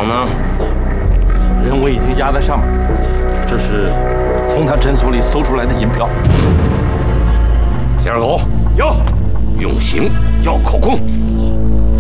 呢？ 人我已经压在上面，这是从他诊所里搜出来的银票。 谢二狗， 有， 用刑要口供。